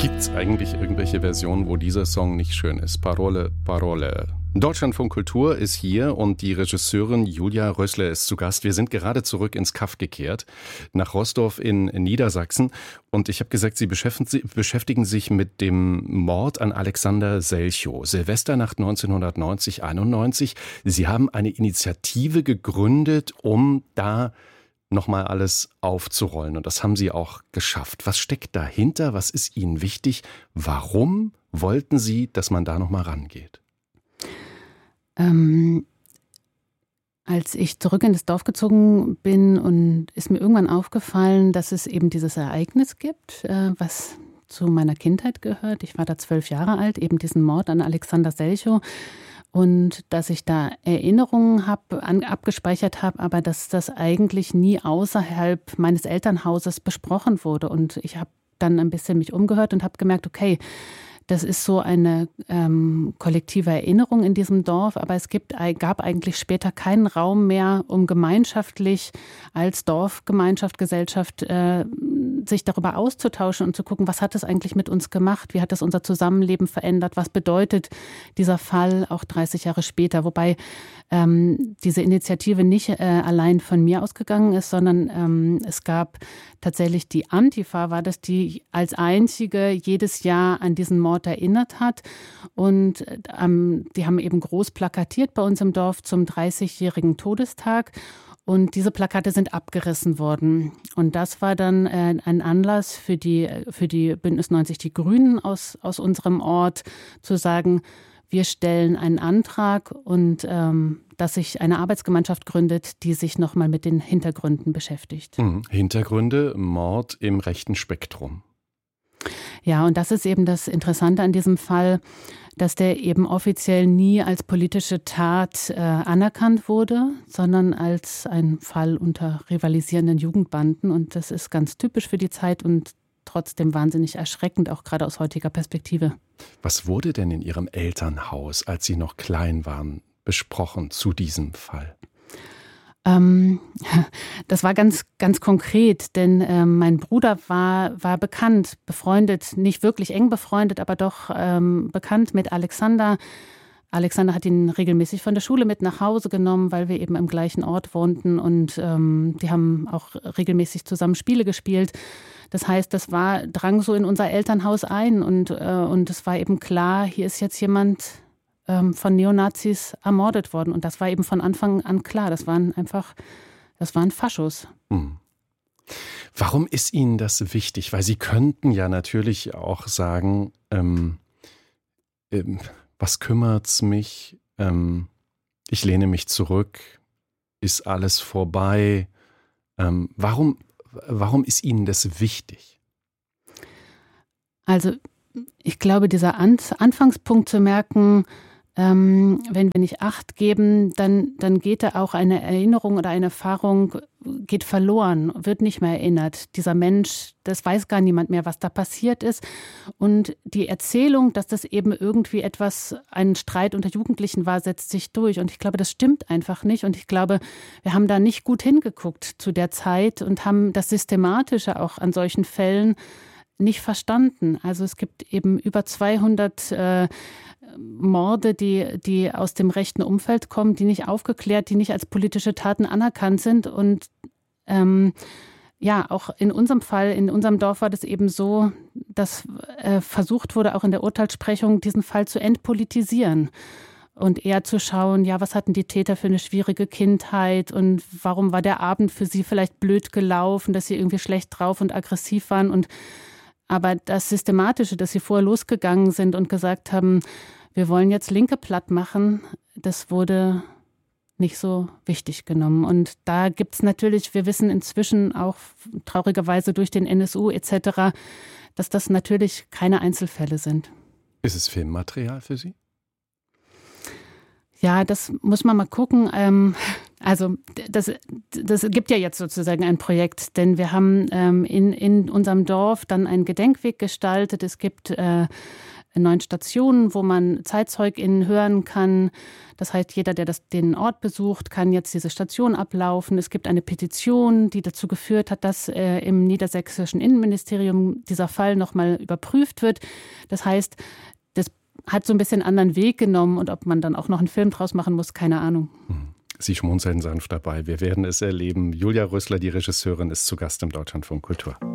Gibt es eigentlich irgendwelche Versionen, wo dieser Song nicht schön ist? Parole, Parole. Deutschlandfunk Kultur ist hier und die Regisseurin Julia Rössler ist zu Gast. Wir sind gerade zurück ins Kaff gekehrt, nach Rostorf in Niedersachsen. Und ich habe gesagt, Sie beschäftigen sich mit dem Mord an Alexander Selchow, Silvesternacht 1990-91. Sie haben eine Initiative gegründet, um da nochmal alles aufzurollen. Und das haben Sie auch geschafft. Was steckt dahinter? Was ist Ihnen wichtig? Warum wollten Sie, dass man da nochmal rangeht? Als ich zurück in das Dorf gezogen bin, und ist mir irgendwann aufgefallen, dass es eben dieses Ereignis gibt, was zu meiner Kindheit gehört. Ich war da 12 Jahre alt, eben diesen Mord an Alexander Selchow. Und dass ich da Erinnerungen abgespeichert habe, aber dass das eigentlich nie außerhalb meines Elternhauses besprochen wurde. Und ich habe dann ein bisschen mich umgehört und habe gemerkt, okay, das ist so eine kollektive Erinnerung in diesem Dorf, aber es gab eigentlich später keinen Raum mehr, um gemeinschaftlich als Dorfgemeinschaft, Gesellschaft sich darüber auszutauschen und zu gucken, was hat das eigentlich mit uns gemacht, wie hat das unser Zusammenleben verändert, was bedeutet dieser Fall auch 30 Jahre später, wobei diese Initiative nicht allein von mir ausgegangen ist, sondern es gab tatsächlich die Antifa, war das, die als einzige jedes Jahr an diesen Mord erinnert hat. Und die haben eben groß plakatiert bei uns im Dorf zum 30-jährigen Todestag. Und diese Plakate sind abgerissen worden. Und das war dann ein Anlass für die Bündnis 90 Die Grünen aus unserem Ort, zu sagen, wir stellen einen Antrag und dass sich eine Arbeitsgemeinschaft gründet, die sich nochmal mit den Hintergründen beschäftigt. Hintergründe, Mord im rechten Spektrum. Ja, und das ist eben das Interessante an diesem Fall, dass der eben offiziell nie als politische Tat anerkannt wurde, sondern als ein Fall unter rivalisierenden Jugendbanden. Und das ist ganz typisch für die Zeit und trotzdem wahnsinnig erschreckend, auch gerade aus heutiger Perspektive. Was wurde denn in Ihrem Elternhaus, als Sie noch klein waren, besprochen zu diesem Fall? Das war ganz, ganz konkret, denn mein Bruder war bekannt, befreundet, nicht wirklich eng befreundet, aber doch bekannt mit Alexander. Alexander hat ihn regelmäßig von der Schule mit nach Hause genommen, weil wir eben im gleichen Ort wohnten, und die haben auch regelmäßig zusammen Spiele gespielt. Das heißt, drang so in unser Elternhaus ein und es war eben klar, hier ist jetzt jemand von Neonazis ermordet worden. Und das war eben von Anfang an klar. Das waren Faschos. Warum ist Ihnen das wichtig? Weil Sie könnten ja natürlich auch sagen, was kümmert's mich? Ich lehne mich zurück. Ist alles vorbei? Warum ist Ihnen das wichtig? Also ich glaube, dieser Anfangspunkt zu merken, wenn wir nicht Acht geben, dann geht da auch eine Erinnerung oder eine Erfahrung, geht verloren, wird nicht mehr erinnert. Dieser Mensch, das weiß gar niemand mehr, was da passiert ist. Und die Erzählung, dass das eben irgendwie ein Streit unter Jugendlichen war, setzt sich durch. Und ich glaube, das stimmt einfach nicht. Und ich glaube, wir haben da nicht gut hingeguckt zu der Zeit und haben das Systematische auch an solchen Fällen nicht verstanden. Also es gibt eben über 200 Morde, die aus dem rechten Umfeld kommen, die nicht aufgeklärt, die nicht als politische Taten anerkannt sind. Und auch in unserem Fall, in unserem Dorf war das eben so, dass versucht wurde, auch in der Urteilssprechung diesen Fall zu entpolitisieren und eher zu schauen, ja, was hatten die Täter für eine schwierige Kindheit und warum war der Abend für sie vielleicht blöd gelaufen, dass sie irgendwie schlecht drauf und aggressiv waren. Aber das Systematische, dass sie vorher losgegangen sind und gesagt haben, wir wollen jetzt Linke platt machen, das wurde nicht so wichtig genommen. Und da gibt es natürlich, wir wissen inzwischen auch traurigerweise durch den NSU etc., dass das natürlich keine Einzelfälle sind. Ist es Filmmaterial für Sie? Ja, das muss man mal gucken. Also das gibt ja jetzt sozusagen ein Projekt, denn wir haben in unserem Dorf dann einen Gedenkweg gestaltet. Es gibt 9 Stationen, wo man ZeitzeugInnen hören kann. Das heißt, jeder, der den Ort besucht, kann jetzt diese Station ablaufen. Es gibt eine Petition, die dazu geführt hat, dass im niedersächsischen Innenministerium dieser Fall nochmal überprüft wird. Das heißt, das hat so ein bisschen anderen Weg genommen und ob man dann auch noch einen Film draus machen muss, keine Ahnung. Sie schmunzeln sanft dabei. Wir werden es erleben. Julia Rösler, die Regisseurin, ist zu Gast im Deutschlandfunk Kultur.